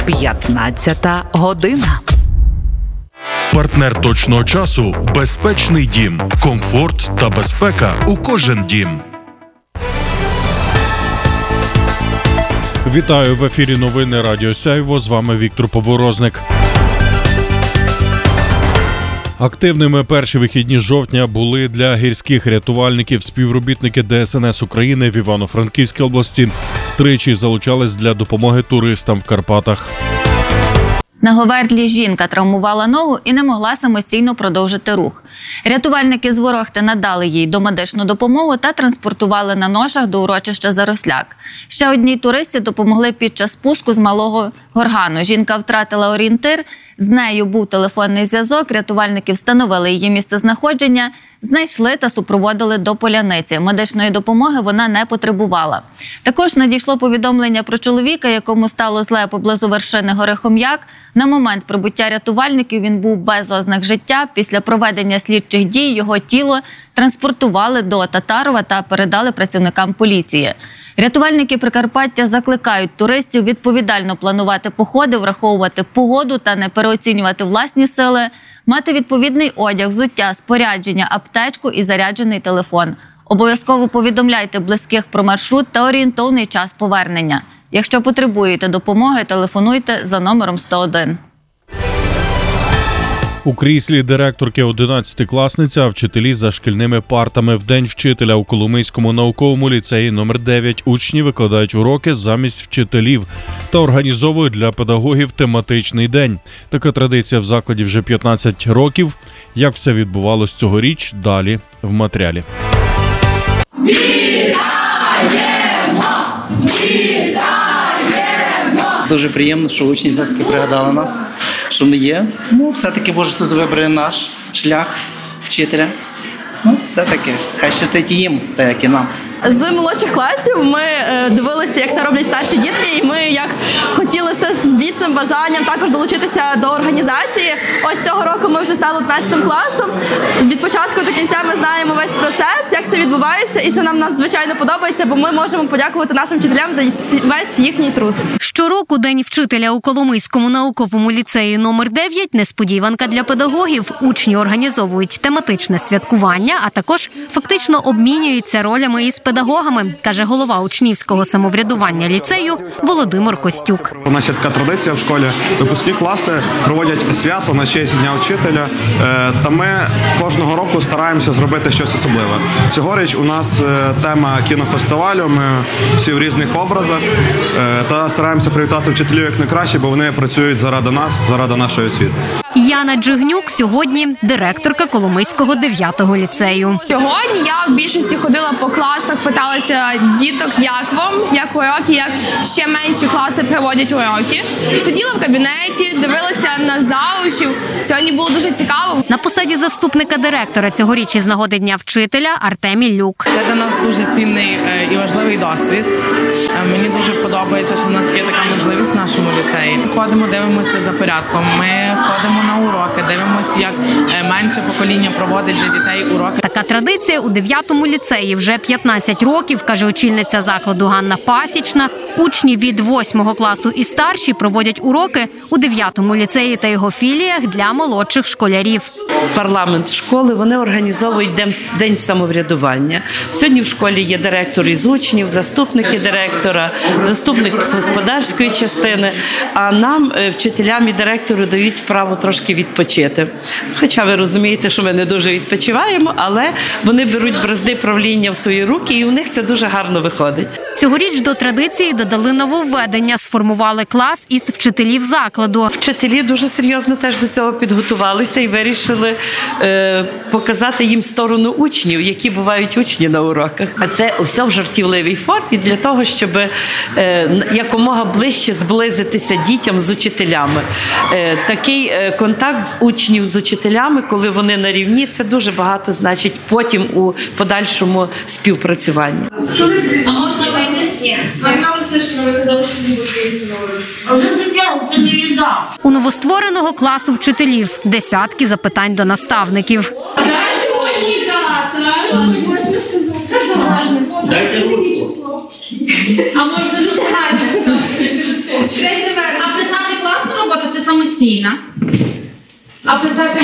15 година. Партнер точного часу – безпечний дім. Комфорт та безпека у кожен дім. Вітаю, в ефірі новини Радіо Сяйво. З вами Віктор Поворозник. Активними перші вихідні жовтня були для гірських рятувальників співробітники ДСНС України в Івано-Франківській області. Тричі залучались для допомоги туристам в Карпатах. На Говердлі жінка травмувала ногу і не могла самостійно продовжити рух. Рятувальники з Ворохти надали їй домедичну допомогу та транспортували на ношах до урочища Заросляк. Ще одній туристці допомогли під час спуску з Малого Горгану. Жінка втратила орієнтир, з нею був телефонний зв'язок, рятувальники встановили її місцезнаходження, знайшли та супроводили до Поляниці. Медичної допомоги вона не потребувала. Також надійшло повідомлення про чоловіка, якому стало зле поблизу вершини гори Хом'як. На момент прибуття рятувальників він був без ознак життя. Після проведення слідчих дій його тіло транспортували до Татарова та передали працівникам поліції. Рятувальники Прикарпаття закликають туристів відповідально планувати походи, враховувати погоду та не переоцінювати власні сили, мати відповідний одяг, взуття, спорядження, аптечку і заряджений телефон. Обов'язково повідомляйте близьких про маршрут та орієнтовний час повернення. Якщо потребуєте допомоги, телефонуйте за номером 101. У кріслі директорки 11-класниця, а вчителі за шкільними партами. В День вчителя у Коломийському науковому ліцеї номер 9 учні викладають уроки замість вчителів та організовують для педагогів тематичний день. Така традиція в закладі вже 15 років. Як все відбувалось цьогоріч, далі в матеріалі. Вітаємо! Вітаємо! Дуже приємно, що учні все-таки пригадали нас, що ми є. Все-таки, Боже, хтось вибере наш шлях вчителя. Все-таки, хай щастить і їм, так як і нам. З молодших класів ми дивилися, як це роблять старші дітки, і ми як хотіли все з більшим бажанням також долучитися до організації. Ось цього року ми вже стали 11 класом. Від початку до кінця ми знаємо весь процес, як це відбувається, і це нам надзвичайно подобається, бо ми можемо подякувати нашим вчителям за весь їхній труд. Щороку День вчителя у Коломийському науковому ліцеї номер 9 – несподіванка для педагогів. Учні організовують тематичне святкування, а також фактично обмінюються ролями із педагогами, каже голова учнівського самоврядування ліцею Володимир Костюк. У нас є така традиція в школі. Випускні класи проводять свято на честь Дня вчителя. Та ми кожного року стараємося зробити щось особливе. Цьогоріч у нас тема кінофестивалю. Ми всі в різних образах. Та стараємося привітати вчителів як найкраще, бо вони працюють заради нас, заради нашої освіти. Яна Джигнюк сьогодні директорка Коломийського 9-го ліцею. Сьогодні я в більшості ходила по класах, питалася діток, як вам, як уроки, як ще менші класи проводять уроки. Сиділа в кабінеті, дивилася на заучів. Сьогодні було дуже цікаво. На посаді заступника директора цьогоріч із нагоди Дня вчителя Артемій Люк. Це для нас дуже цінний і важливий досвід. Мені дуже подобається, що в нас є така можливість в нашому ліцеї. Ходимо, дивимося за порядком. Ми ходимо на уроки, дивимося, як менше покоління проводить для дітей уроки. Така традиція у 9-му ліцеї вже 15 років, каже очільниця закладу Ганна Пасічна. Учні від 8-го класу і старші проводять уроки у 9-му ліцеї та його філіях для молодших школярів. Парламент школи, вони організовують день самоврядування. Сьогодні в школі є директор із учнів, заступники директора, заступник з господарської частини, а нам, вчителям і директору, дають право трошки відпочити. Хоча ви розумієте, що ми не дуже відпочиваємо, але вони беруть бразди правління в свої руки, і у них це дуже гарно виходить. Цьогоріч до традиції додали нововведення, сформували клас із вчителів закладу. Вчителі дуже серйозно теж до цього підготувалися і вирішили показати їм сторону учнів, які бувають учні на уроках. А це все в жартівливій формі для того, щоб якомога ближче зблизитися дітям з учителями. Такий контакт з учнів з учителями, коли вони на рівні, це дуже багато значить потім у подальшому співпрацюванні. А можна вийти? Ні. Все, що ви казали, що не буде. У новоствореного класу вчителів десятки запитань до наставників. А можна запитати? А писати самостійна. А писати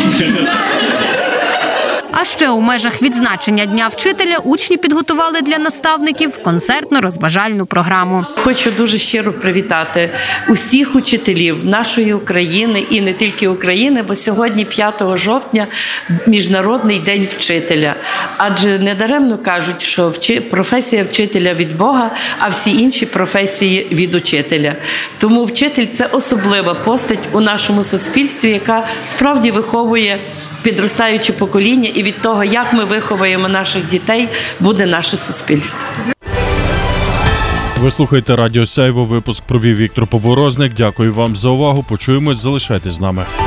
А ще у межах відзначення Дня вчителя учні підготували для наставників концертно-розважальну програму. Хочу дуже щиро привітати усіх учителів нашої України і не тільки України, бо сьогодні 5 жовтня Міжнародний день вчителя. Адже недаремно кажуть, що професія вчителя від Бога, а всі інші професії від учителя. Тому вчитель – це особлива постать у нашому суспільстві, яка справді виховує підростаюче покоління, і від того, як ми виховуємо наших дітей, буде наше суспільство. Ви слухаєте Радіо Сяйво. Випуск провів Віктор Поворозник. Дякую вам за увагу. Почуємось. Залишайтесь з нами.